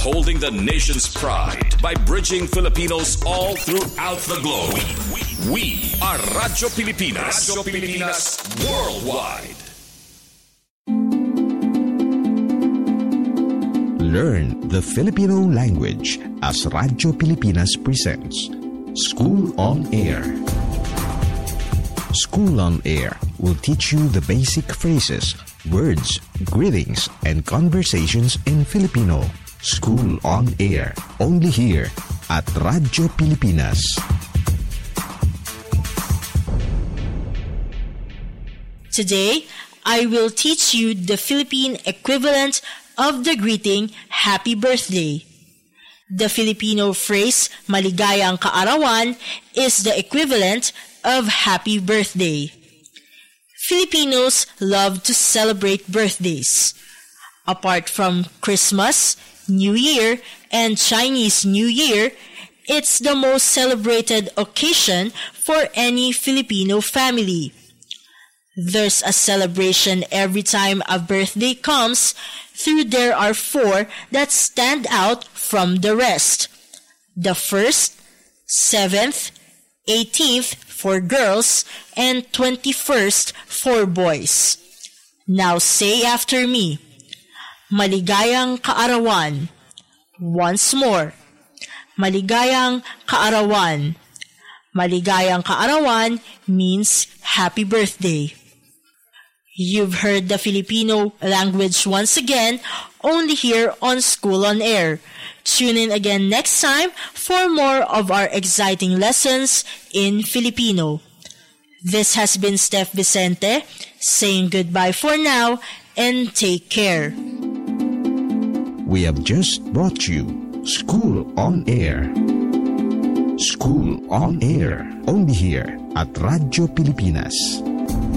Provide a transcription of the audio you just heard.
upholding the nation's pride by bridging Filipinos all throughout the globe. We are Radyo Pilipinas. Radyo Pilipinas worldwide. Learn the Filipino language as Radyo Pilipinas presents School on Air. School on Air will teach you the basic phrases, words, greetings, and conversations in Filipino. School on Air, only here at Radyo Pilipinas. Today, I will teach you the Philippine equivalent of the greeting, Happy Birthday. The Filipino phrase, Maligayang Kaarawan, is the equivalent of Happy Birthday. Filipinos love to celebrate birthdays. Apart from Christmas, New Year, and Chinese New Year, it's the most celebrated occasion for any Filipino family. There's a celebration every time a birthday comes, though there are 4 that stand out from the rest. The 1st, 7th, 18th for girls, and 21st for boys. Now say after me, Maligayang Kaarawan. Once more, Maligayang Kaarawan. Maligayang Kaarawan means happy birthday. You've heard the Filipino language once again, only here on School on Air. Tune in again next time for more of our exciting lessons in Filipino. This has been Steph Vicente, saying goodbye for now and take care. We have just brought you School on Air. School on Air, only here at Radyo Pilipinas.